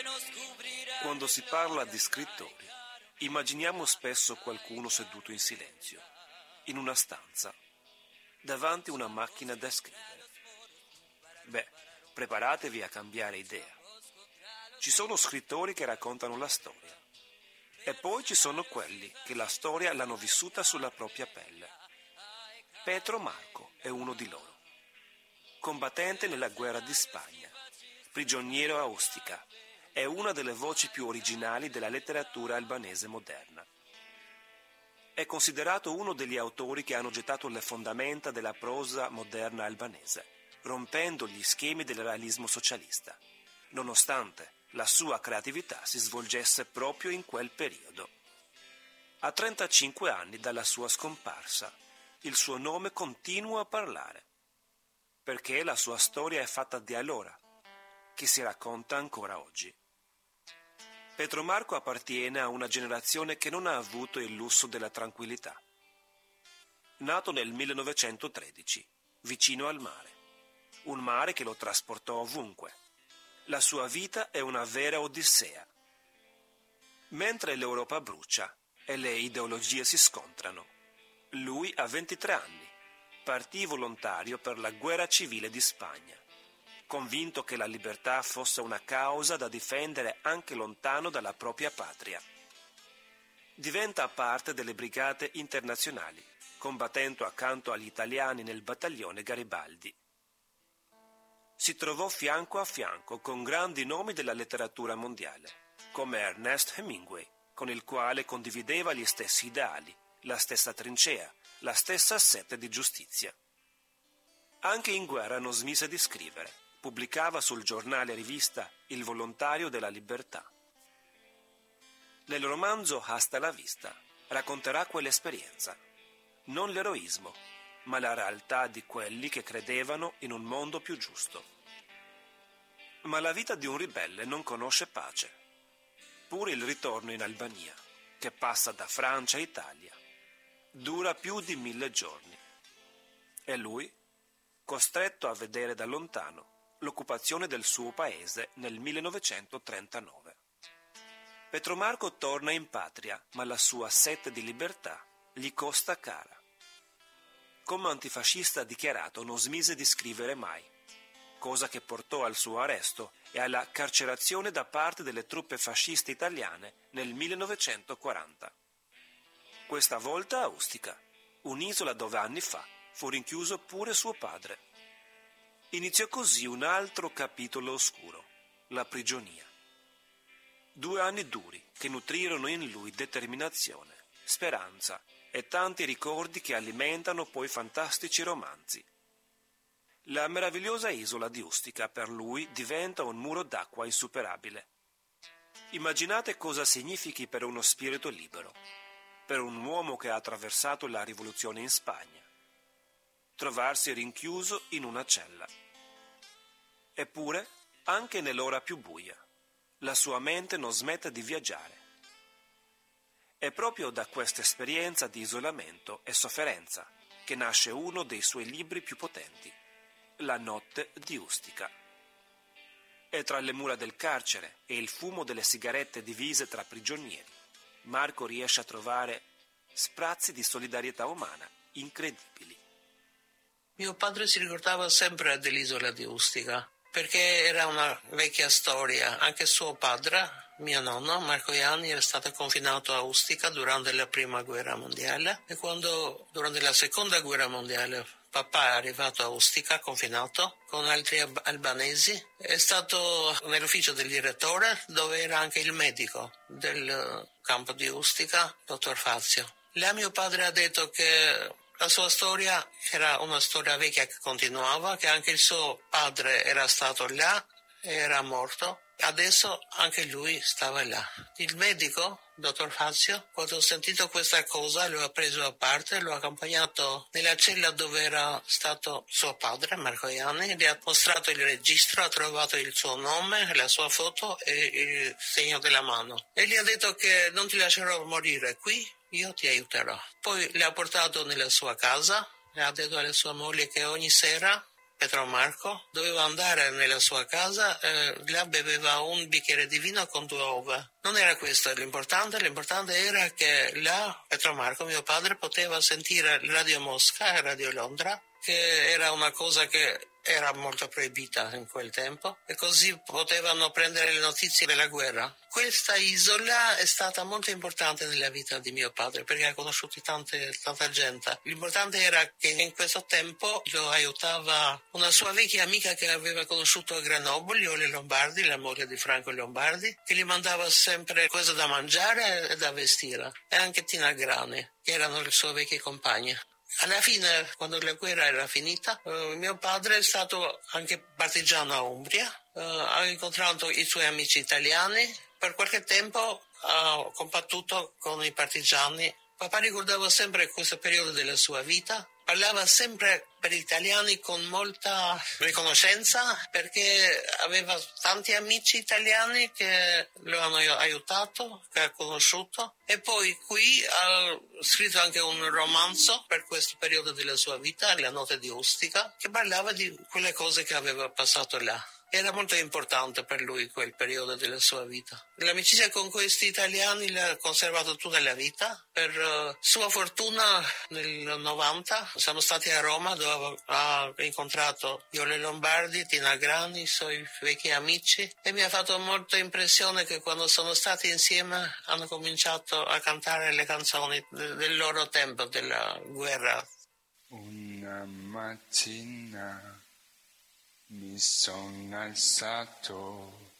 Quando si parla di scrittori, immaginiamo spesso qualcuno seduto in silenzio, in una stanza, davanti a una macchina da scrivere. Beh, preparatevi a cambiare idea. Ci sono scrittori che raccontano la storia, e poi ci sono quelli che la storia l'hanno vissuta sulla propria pelle. Pietro Marco è uno di loro. Combattente nella guerra di Spagna, prigioniero a Ustica, è una delle voci più originali della letteratura albanese moderna. È considerato uno degli autori che hanno gettato le fondamenta della prosa moderna albanese, rompendo gli schemi del realismo socialista, nonostante la sua creatività si svolgesse proprio in quel periodo. A 35 anni dalla sua scomparsa, il suo nome continua a parlare, perché la sua storia è fatta di allora, che si racconta ancora oggi. Pietro Marco appartiene a una generazione che non ha avuto il lusso della tranquillità. Nato nel 1913, vicino al mare, un mare che lo trasportò ovunque. La sua vita è una vera odissea. Mentre l'Europa brucia e le ideologie si scontrano, lui a 23 anni partì volontario per la guerra civile di Spagna, convinto che la libertà fosse una causa da difendere anche lontano dalla propria patria. Diventa parte delle brigate internazionali, combattendo accanto agli italiani nel battaglione Garibaldi. Si trovò fianco a fianco con grandi nomi della letteratura mondiale, come Ernest Hemingway, con il quale condivideva gli stessi ideali, la stessa trincea, la stessa sete di giustizia. Anche in guerra non smise di scrivere. Pubblicava sul giornale e rivista Il Volontario della Libertà. Nel romanzo Hasta la vista racconterà quell'esperienza, non l'eroismo, ma la realtà di quelli che credevano in un mondo più giusto. Ma la vita di un ribelle non conosce pace. Pure il ritorno in Albania, che passa da Francia a Italia, dura più di 1000 giorni. E lui, costretto a vedere da lontano l'occupazione del suo paese nel 1939. Pietro Marco torna in patria, ma la sua sete di libertà gli costa cara. Come antifascista dichiarato non smise di scrivere mai, cosa che portò al suo arresto e alla carcerazione da parte delle truppe fasciste italiane nel 1940. Questa volta a Ustica, un'isola dove anni fa fu rinchiuso pure suo padre. Iniziò così un altro capitolo oscuro, la prigionia. 2 anni duri che nutrirono in lui determinazione, speranza e tanti ricordi che alimentano poi fantastici romanzi. La meravigliosa isola di Ustica per lui diventa un muro d'acqua insuperabile. Immaginate cosa significhi per uno spirito libero, per un uomo che ha attraversato la rivoluzione in Spagna, trovarsi rinchiuso in una cella. Eppure, anche nell'ora più buia, la sua mente non smette di viaggiare. È proprio da questa esperienza di isolamento e sofferenza che nasce uno dei suoi libri più potenti, La notte di Ustica. E tra le mura del carcere e il fumo delle sigarette divise tra prigionieri, Marco riesce a trovare sprazzi di solidarietà umana incredibili. Mio padre si ricordava sempre dell'isola di Ustica, perché era una vecchia storia. Anche suo padre, mio nonno, Marco Ianni, era stato confinato a Ustica durante la prima guerra mondiale, e quando durante la seconda guerra mondiale papà è arrivato a Ustica, confinato, con altri albanesi, è stato nell'ufficio del direttore, dove era anche il medico del campo di Ustica, dottor Fazio. Là mio padre ha detto che la sua storia era una storia vecchia che continuava, che anche il suo padre era stato là e era morto. Adesso anche lui stava là. Il medico, dottor Fazio, quando ha sentito questa cosa, lo ha preso a parte, lo ha accompagnato nella cella dove era stato suo padre, Marco Ianni, gli ha mostrato il registro, ha trovato il suo nome, la sua foto e il segno della mano. E gli ha detto che non ti lascerò morire qui, io ti aiuterò. Poi l'ha portato nella sua casa e ha detto alla sua moglie che ogni sera Petro Marco, dovevo andare nella sua casa, là beveva un bicchiere di vino con 2 uova. Non era questo l'importante era che là Petro Marco, mio padre, poteva sentire Radio Mosca e Radio Londra, che era una cosa che era molto proibita in quel tempo, e così potevano prendere le notizie della guerra. Questa isola è stata molto importante nella vita di mio padre perché ha conosciuto tanta gente. L'importante era che in questo tempo io aiutava una sua vecchia amica che aveva conosciuto a Grenoble, Iole Lombardi, la moglie di Franco Lombardi, che gli mandava sempre cose da mangiare e da vestire, e anche Tina Grani, che erano le sue vecchie compagne. Alla fine, quando la guerra era finita, mio padre è stato anche partigiano a Umbria, ha incontrato i suoi amici italiani, per qualche tempo ha combattuto con i partigiani. Papà ricordava sempre questo periodo della sua vita, parlava sempre per gli italiani con molta riconoscenza perché aveva tanti amici italiani che lo hanno aiutato, che ha conosciuto, e poi qui ha scritto anche un romanzo per questo periodo della sua vita, La notte di Ustica, che parlava di quelle cose che aveva passato là. Era molto importante per lui quel periodo della sua vita. L'amicizia con questi italiani l'ha conservato tutta la vita. Per sua fortuna nel 90 siamo stati a Roma dove ha incontrato Iole Lombardi, Tina Grani, i suoi vecchi amici, e mi ha fatto molta impressione che quando sono stati insieme hanno cominciato a cantare le canzoni del loro tempo, della guerra. Una mattina mi sono alzato